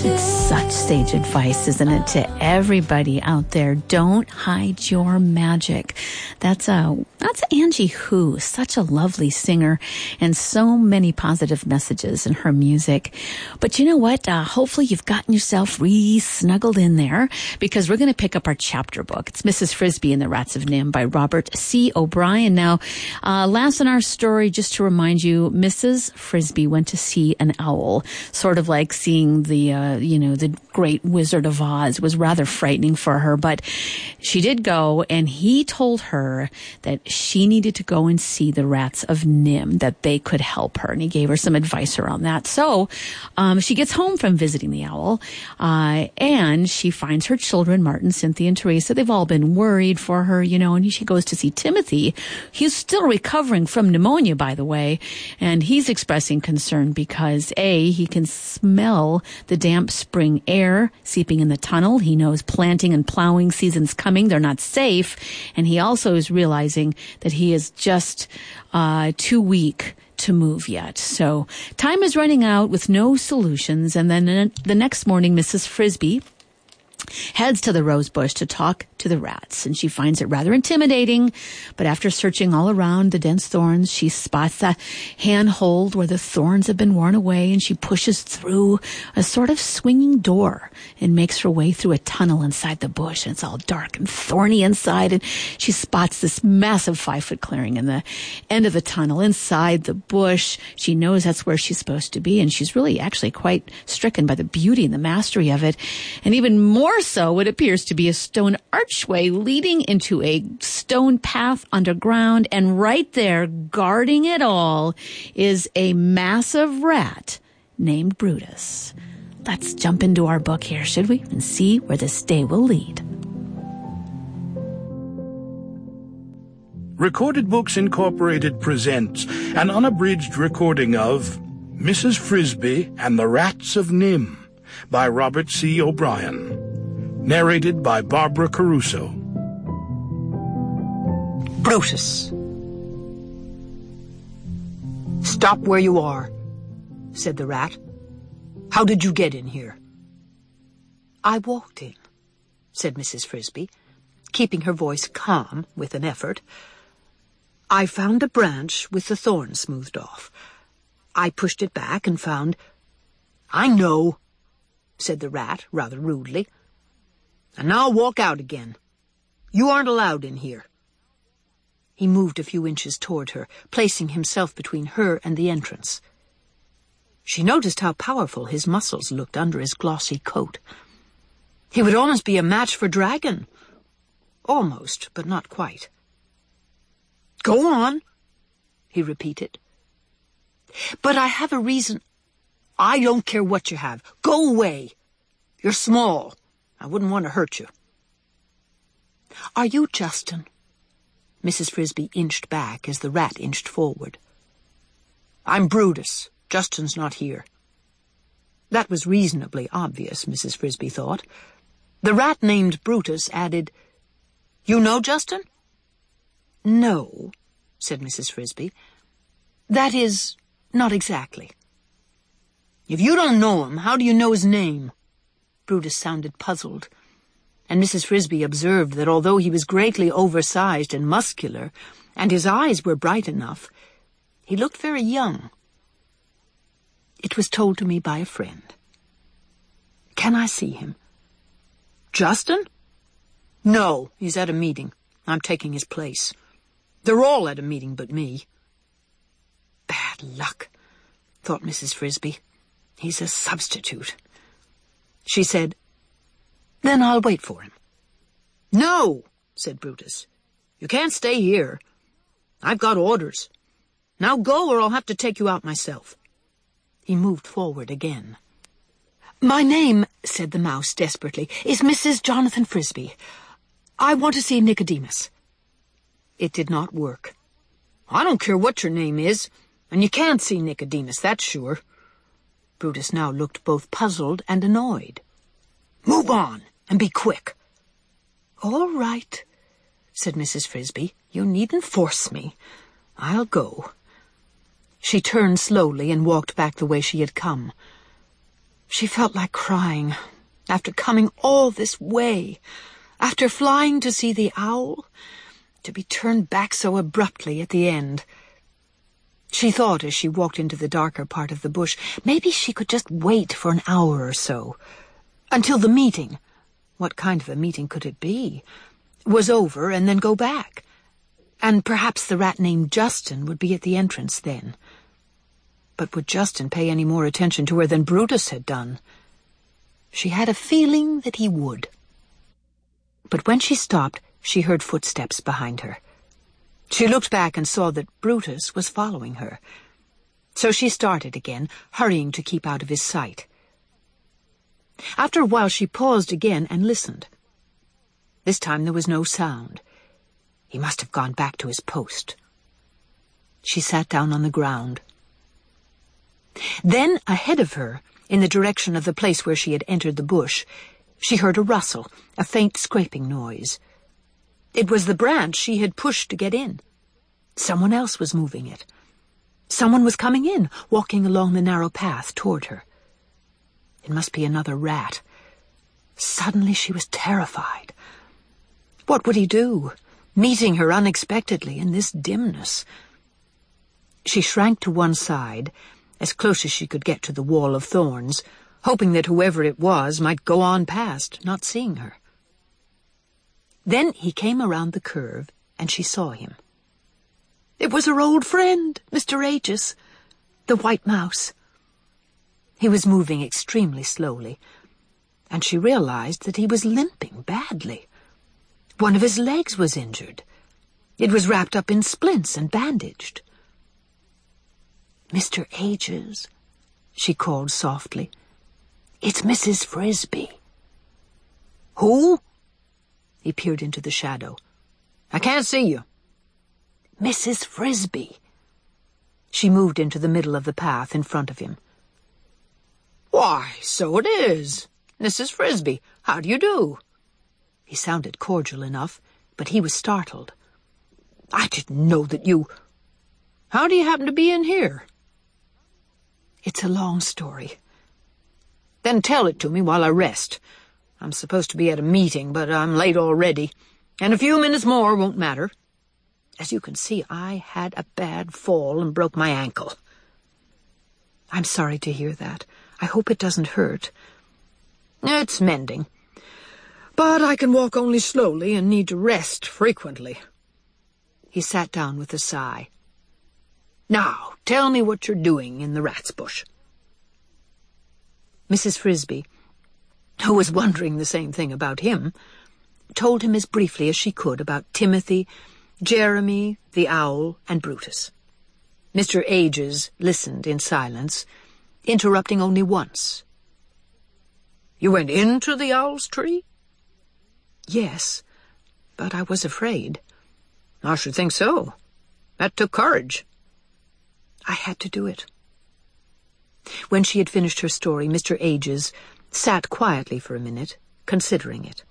Such sage advice, isn't it, to everybody out there? Don't hide your magic. That's Angie Hu, such a lovely singer, and so many positive messages in her music. But you know what? Hopefully you've gotten yourself snuggled in there, because we're going to pick up our chapter book. It's Mrs. Frisby and the Rats of Nim by Robert C. O'Brien. Now, last in our story, just to remind you, Mrs. Frisby went to see an owl, sort of like seeing the great Wizard of Oz. Was rather frightening for her, but she did go, and he told her that she needed to go and see the Rats of Nim, that they could help her, and he gave her some advice around that. So she gets home from visiting the owl, and she finds her children, Martin, Cynthia, and Teresa. They've all been worried for her, and she goes to see Timothy. He's still recovering from pneumonia, by the way, and he's expressing concern because, he can smell the damp spring air seeping in the tunnel. He knows planting and plowing season's coming. They're not safe. And he also is realizing that he is just too weak to move yet. So time is running out with no solutions. And then the next morning, Mrs. Frisby heads to the rose bush to talk to the rats, and she finds it rather intimidating. But after searching all around the dense thorns, she spots a handhold where the thorns have been worn away, and she pushes through a sort of swinging door and makes her way through a tunnel inside the bush. And it's all dark and thorny inside, and she spots this massive 5-foot clearing in the end of the tunnel inside the bush. She knows that's where she's supposed to be, and she's really actually quite stricken by the beauty and the mastery of it. And even more so, it appears to be a stone archway leading into a stone path underground, and right there, guarding it all, is a massive rat named Brutus. Let's jump into our book here, should we? And see where this day will lead. Recorded Books Incorporated presents an unabridged recording of Mrs. Frisby and the Rats of Nim by Robert C. O'Brien. Narrated by Barbara Caruso. Brutus. "Stop where you are," said the rat. "How did you get in here?" "I walked in," said Mrs. Frisby, keeping her voice calm with an effort. "I found a branch with the thorn smoothed off. I pushed it back and found—" "I know," said the rat rather rudely. "And now walk out again. You aren't allowed in here." He moved a few inches toward her, placing himself between her and the entrance. She noticed how powerful his muscles looked under his glossy coat. He would almost be a match for Dragon. Almost, but not quite. "Go on," he repeated. "But I have a reason—" "I don't care what you have. Go away. You're small. I wouldn't want to hurt you." "Are you Justin?" Mrs. Frisby inched back as the rat inched forward. "I'm Brutus. Justin's not here." That was reasonably obvious, Mrs. Frisby thought. The rat named Brutus added, "You know Justin?" "No," said Mrs. Frisby. "That is, not exactly." "If you don't know him, how do you know his name?" Brutus sounded puzzled, and Mrs. Frisby observed that although he was greatly oversized and muscular, and his eyes were bright enough, he looked very young. "It was told to me by a friend." "Can I see him?" "Justin? No, he's at a meeting. I'm taking his place. They're all at a meeting but me." "Bad luck," thought Mrs. Frisby. "He's a substitute." She said, "Then I'll wait for him." "No," said Brutus. "You can't stay here. I've got orders. Now go, or I'll have to take you out myself." He moved forward again. "My name," said the mouse desperately, "is Mrs. Jonathan Frisby. I want to see Nicodemus." It did not work. "I don't care what your name is, and you can't see Nicodemus, that's sure." Brutus now looked both puzzled and annoyed. "Move on, and be quick." "All right," said Mrs. Frisby. "You needn't force me. I'll go." She turned slowly and walked back the way she had come. She felt like crying. After coming all this way, after flying to see the owl, to be turned back so abruptly at the end. She thought as she walked into the darker part of the bush, maybe she could just wait for an hour or so, until the meeting, what kind of a meeting could it be, was over, and then go back. And perhaps the rat named Justin would be at the entrance then. But would Justin pay any more attention to her than Brutus had done? She had a feeling that he would. But when she stopped, she heard footsteps behind her. She looked back and saw that Brutus was following her. So she started again, hurrying to keep out of his sight. After a while she paused again and listened. This time there was no sound. He must have gone back to his post. She sat down on the ground. Then, ahead of her, in the direction of the place where she had entered the bush, she heard a rustle, a faint scraping noise. It was the branch she had pushed to get in. Someone else was moving it. Someone was coming in, walking along the narrow path toward her. It must be another rat. Suddenly she was terrified. What would he do, meeting her unexpectedly in this dimness? She shrank to one side, as close as she could get to the wall of thorns, hoping that whoever it was might go on past, not seeing her. Then he came around the curve, and she saw him. It was her old friend, Mr. Aegis, the white mouse. He was moving extremely slowly, and she realized that he was limping badly. One of his legs was injured. It was wrapped up in splints and bandaged. "Mr. Aegis," she called softly. "It's Mrs. Frisbee." "Who?" He peered into the shadow. "I can't see you." "Mrs. Frisbee." She moved into the middle of the path in front of him. "Why, so it is. Mrs. Frisbee, how do you do?" He sounded cordial enough, but he was startled. "I didn't know that you... How do you happen to be in here?" "It's a long story." "Then tell it to me while I rest. I'm supposed to be at a meeting, but I'm late already, and a few minutes more won't matter. As you can see, I had a bad fall and broke my ankle." "I'm sorry to hear that. I hope it doesn't hurt." "It's mending. But I can walk only slowly and need to rest frequently." He sat down with a sigh. "Now, tell me what you're doing in the rat's bush." Mrs. Frisbee, who was wondering the same thing about him, told him as briefly as she could about Timothy, Jeremy, the owl, and Brutus. Mr. Aegis listened in silence, interrupting only once. "You went into the owl's tree?" "Yes, but I was afraid." "I should think so. That took courage." "I had to do it." When she had finished her story, Mr. Aegis sat quietly for a minute, considering it.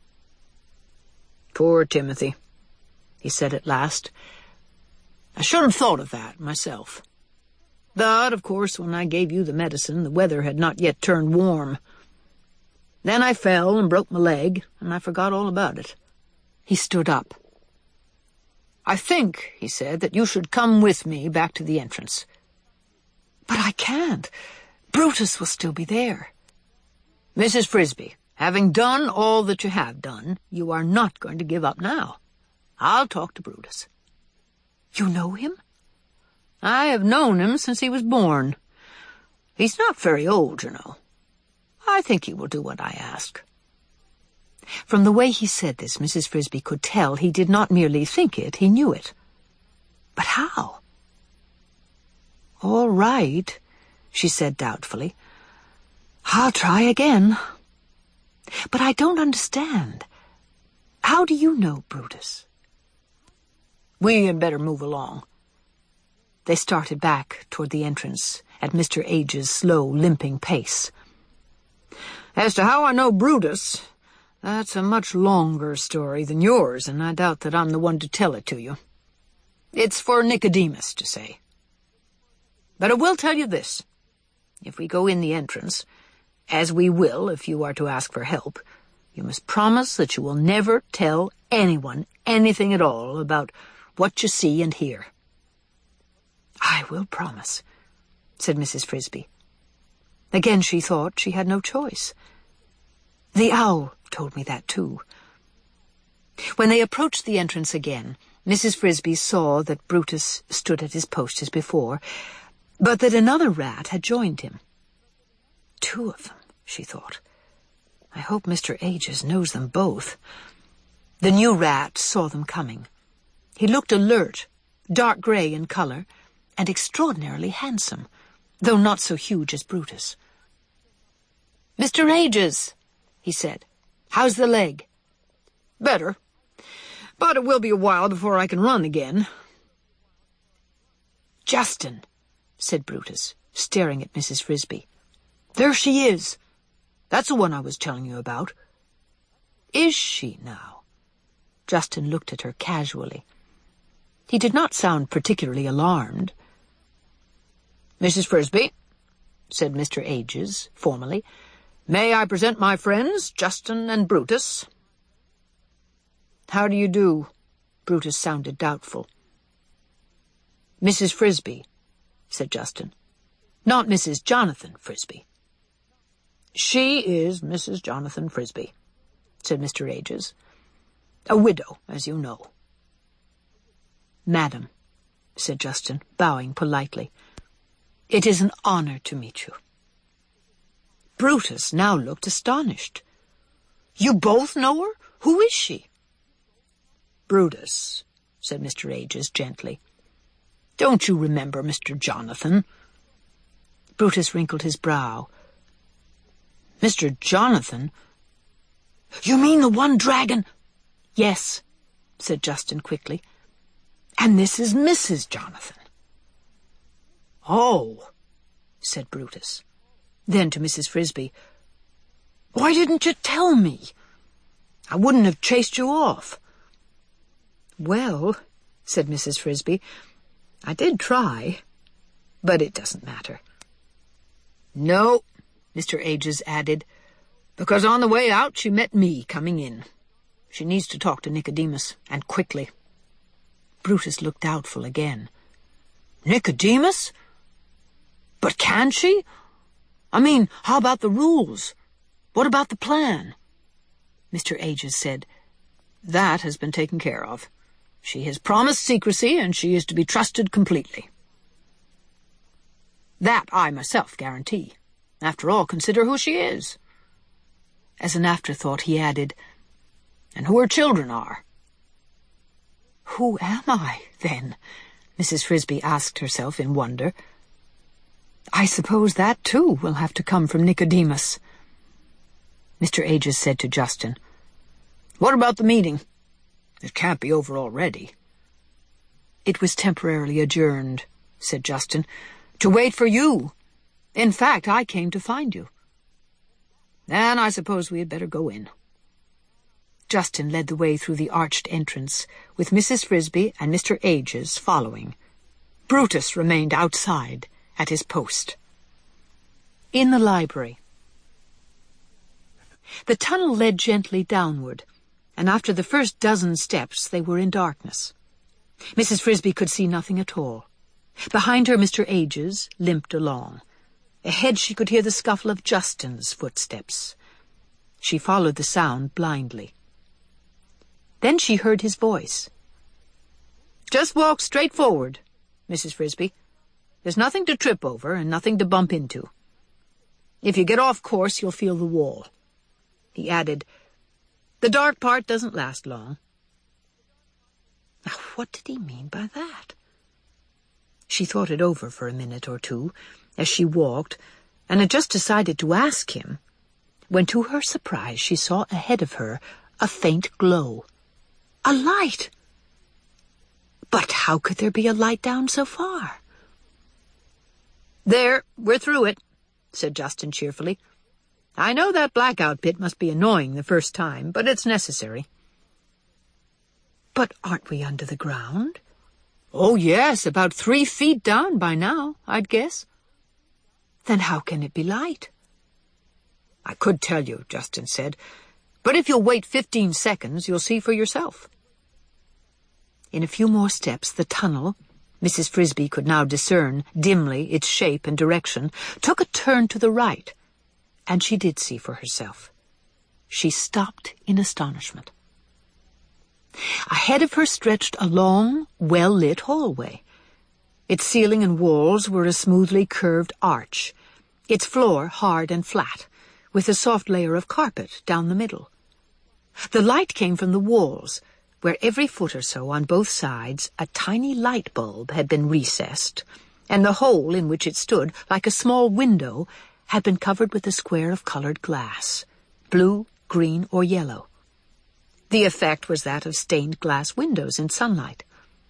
"Poor Timothy," he said at last. "I should have thought of that myself. But, of course, when I gave you the medicine, the weather had not yet turned warm. Then I fell and broke my leg, and I forgot all about it." He stood up. "I think," he said, "that you should come with me back to the entrance." "But I can't. Brutus will still be there." "Mrs. Frisbee, having done all that you have done, you are not going to give up now. I'll talk to Brutus." "You know him?" "I have known him since he was born. He's not very old, you know. I think he will do what I ask." From the way he said this, Mrs. Frisbee could tell he did not merely think it, he knew it. But how? "All right," she said doubtfully. "I'll try again. But I don't understand. How do you know Brutus?" "We had better move along." They started back toward the entrance at Mr. Aegis' slow, limping pace. "As to how I know Brutus, that's a much longer story than yours, and I doubt that I'm the one to tell it to you. It's for Nicodemus to say. But I will tell you this. If we go in the entrance, as we will if you are to ask for help, you must promise that you will never tell anyone anything at all about what you see and hear." "I will promise," said Mrs. Frisbee. Again she thought she had no choice. "The owl told me that too." When they approached the entrance again, Mrs. Frisbee saw that Brutus stood at his post as before, but that another rat had joined him. "Two of them," she thought. "I hope Mr. Ages knows them both." The new rat saw them coming. He looked alert, dark grey in colour, and extraordinarily handsome, though not so huge as Brutus. "Mr. Ages," he said, "how's the leg?" "Better, but it will be a while before I can run again." "Justin," said Brutus, staring at Mrs. Frisbee. "There she is. That's the one I was telling you about." "Is she now?" Justin looked at her casually. He did not sound particularly alarmed. "Mrs. Frisbee," said Mr. Ages, formally, "may I present my friends, Justin and Brutus?" "How do you do?" Brutus sounded doubtful. "Mrs. Frisbee," said Justin. "Not Mrs. Jonathan Frisbee." "She is Mrs. Jonathan Frisbee," said Mr. Ages. "A widow, as you know." "Madam," said Justin, bowing politely, "it is an honour to meet you." Brutus now looked astonished. "You both know her? Who is she?" "Brutus," said Mr. Ages gently, "don't you remember Mr. Jonathan?" Brutus wrinkled his brow. "Mr. Jonathan? You mean the one dragon—" "Yes," said Justin quickly. "And this is Mrs. Jonathan." "Oh," said Brutus. Then to Mrs. Frisbee, "Why didn't you tell me? I wouldn't have chased you off." "Well," said Mrs. Frisbee, "I did try, but it doesn't matter." "No," Mr. Ages added, "because on the way out she met me coming in. She needs to talk to Nicodemus, and quickly." Brutus looked doubtful again. "Nicodemus? But can she? I mean, how about the rules? What about the plan?" Mr. Ages said, "That has been taken care of. She has promised secrecy, and she is to be trusted completely." "That I myself guarantee. After all, consider who she is." As an afterthought, he added, "and who her children are." "Who am I, then?" Mrs. Frisbee asked herself in wonder. "I suppose that, too, will have to come from Nicodemus." Mr. Ages said to Justin, "What about the meeting? It can't be over already." "It was temporarily adjourned," said Justin, "to wait for you. In fact, I came to find you." "Then I suppose we had better go in." Justin led the way through the arched entrance, with Mrs. Frisbee and Mr. Ages following. Brutus remained outside at his post. In the library. The tunnel led gently downward, and after the first dozen steps they were in darkness. Mrs. Frisbee could see nothing at all. Behind her Mr. Ages limped along. Ahead she could hear the scuffle of Justin's footsteps. She followed the sound blindly. Then she heard his voice. "Just walk straight forward, Mrs. Frisbee. There's nothing to trip over and nothing to bump into. If you get off course, you'll feel the wall." He added, "The dark part doesn't last long." Now, what did he mean by that? She thought it over for a minute or two as she walked, and had just decided to ask him, when to her surprise she saw ahead of her a faint glow. A light! But how could there be a light down so far? "There, we're through it," said Justin cheerfully. "I know that blackout pit must be annoying the first time, but it's necessary." "But aren't we under the ground?" "Oh, yes, about 3 feet down by now, I'd guess." "Then how can it be light?" "I could tell you," Justin said, "but if you'll wait 15 seconds, you'll see for yourself." In a few more steps, the tunnel, Mrs. Frisbee could now discern dimly its shape and direction, took a turn to the right, and she did see for herself. She stopped in astonishment. Ahead of her stretched a long, well-lit hallway. Its ceiling and walls were a smoothly curved arch, its floor hard and flat, with a soft layer of carpet down the middle. The light came from the walls, where every foot or so on both sides a tiny light bulb had been recessed, and the hole in which it stood, like a small window, had been covered with a square of colored glass, blue, green, or yellow. The effect was that of stained glass windows in sunlight.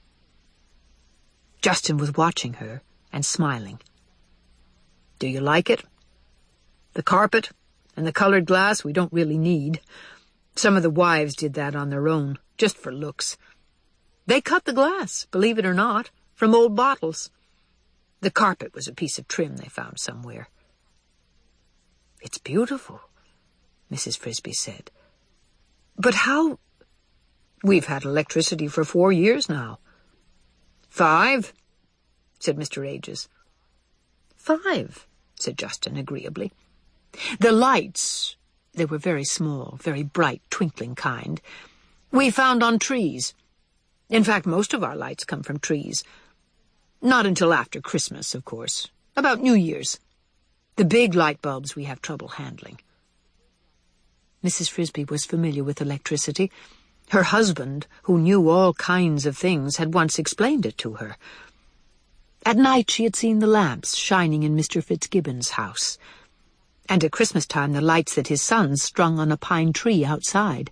Justin was watching her and smiling. "Do you like it? The carpet and the colored glass we don't really need. Some of the wives did that on their own, just for looks. They cut the glass, believe it or not, from old bottles. The carpet was a piece of trim they found somewhere." "It's beautiful," Mrs. Frisbee said. "But how—" "We've had electricity for 4 years now." 5, said Mr. Ages. 5, said Justin agreeably. The lights, they were very small, very bright, twinkling kind, we found on trees. In fact, most of our lights come from trees. Not until after Christmas, of course. About New Year's. The big light bulbs we have trouble handling. Mrs. Frisbee was familiar with electricity. Her husband, who knew all kinds of things, had once explained it to her. At night she had seen the lamps shining in Mr. Fitzgibbon's house, and at Christmas time the lights that his sons strung on a pine tree outside.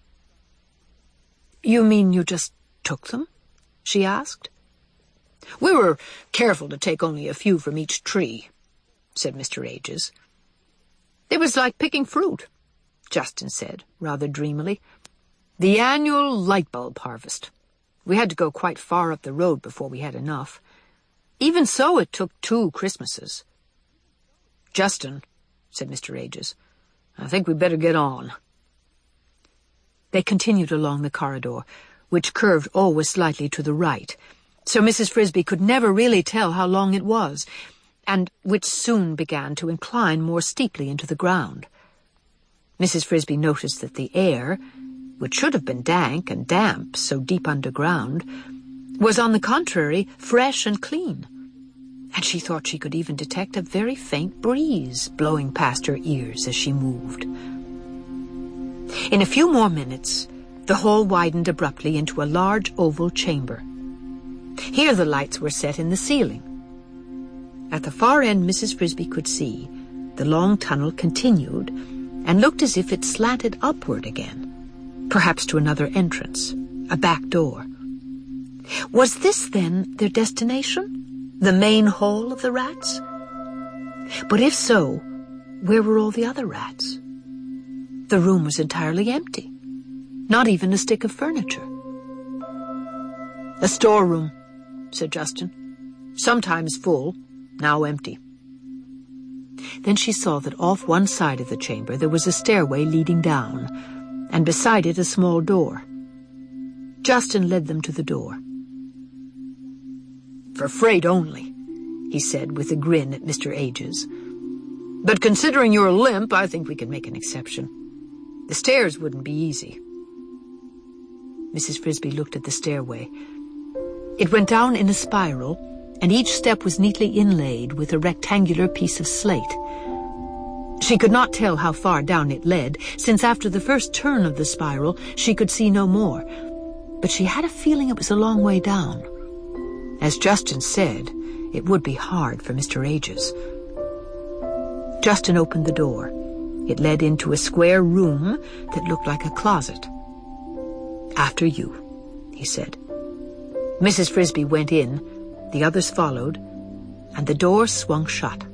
"You mean you just took them?" she asked. "We were careful to take only a few from each tree," said Mr. Ages. "It was like picking fruit," Justin said, rather dreamily. "The annual light bulb harvest. We had to go quite far up the road before we had enough. Even so, it took 2 Christmases." "Justin," said Mr. Ages, "I think we'd better get on." They continued along the corridor, which curved always slightly to the right, so Mrs. Frisbee could never really tell how long it was, and which soon began to incline more steeply into the ground. Mrs. Frisbee noticed that the air, which should have been dank and damp so deep underground, was on the contrary fresh and clean, and she thought she could even detect a very faint breeze blowing past her ears as she moved. In a few more minutes, the hall widened abruptly into a large oval chamber. Here the lights were set in the ceiling. At the far end, Mrs. Frisbee could see the long tunnel continued and looked as if it slanted upward again, perhaps to another entrance, a back door. Was this, then, their destination? The main hall of the rats? But if so, where were all the other rats? The room was entirely empty. Not even a stick of furniture. "A storeroom," said Justin. "Sometimes full, now empty." Then she saw that off one side of the chamber there was a stairway leading down, and beside it a small door. Justin led them to the door. "For freight only," he said with a grin at Mr. Ages. "But considering you're limp, I think we can make an exception. The stairs wouldn't be easy." Mrs. Frisbee looked at the stairway. It went down in a spiral, and each step was neatly inlaid with a rectangular piece of slate. She could not tell how far down it led, since after the first turn of the spiral she could see no more, but she had a feeling it was a long way down. As Justin said, it would be hard for Mr. Ages. Justin opened the door. It led into a square room that looked like a closet. "After you," he said. Mrs. Frisbee went in, the others followed, and the door swung shut.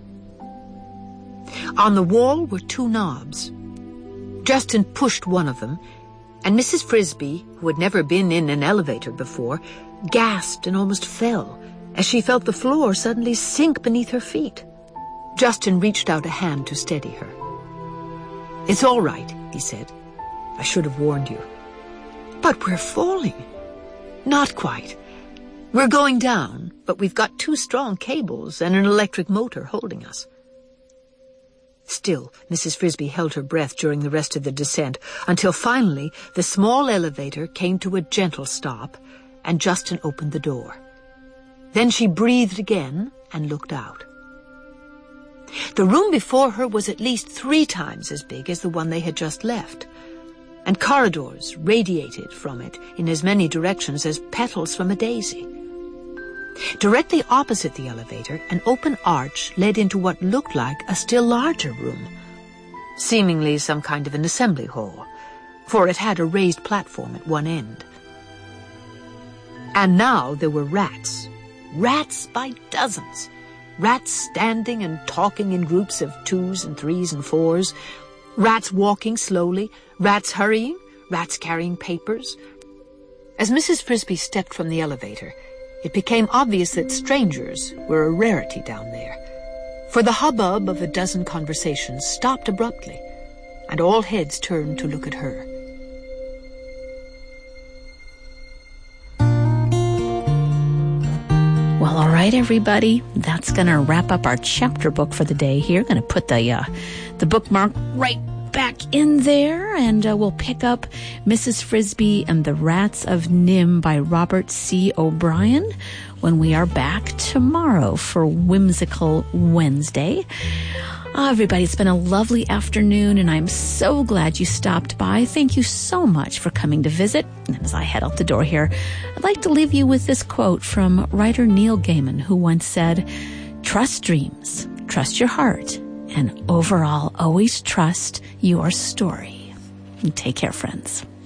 On the wall were 2 knobs. Justin pushed one of them, and Mrs. Frisbee, who had never been in an elevator before, gasped and almost fell as she felt the floor suddenly sink beneath her feet. Justin reached out a hand to steady her. "It's all right," he said. "I should have warned you." "But we're falling." "Not quite. We're going down, but we've got 2 strong cables and an electric motor holding us." Still, Mrs. Frisbee held her breath during the rest of the descent, until finally the small elevator came to a gentle stop, and Justin opened the door. Then she breathed again and looked out. The room before her was at least 3 times as big as the one they had just left, and corridors radiated from it in as many directions as petals from a daisy. Directly opposite the elevator, an open arch led into what looked like a still larger room, seemingly some kind of an assembly hall, for it had a raised platform at one end. And now there were rats by dozens, rats standing and talking in groups of 2s and 3s and 4s, rats walking slowly, rats hurrying, rats carrying papers. As Mrs. Frisbee stepped from the elevator, it became obvious that strangers were a rarity down there, for the hubbub of a dozen conversations stopped abruptly, and all heads turned to look at her. Well, all right, everybody, that's going to wrap up our chapter book for the day here. Going to put the bookmark right back in there, and we'll pick up Mrs. Frisbee and the Rats of Nim by Robert C. O'Brien when we are back tomorrow for Whimsical Wednesday. Everybody, it's been a lovely afternoon, and I'm so glad you stopped by. Thank you so much for coming to visit. And as I head out the door here, I'd like to leave you with this quote from writer Neil Gaiman, who once said, "Trust dreams, trust your heart, and overall, always trust your story." Take care, friends.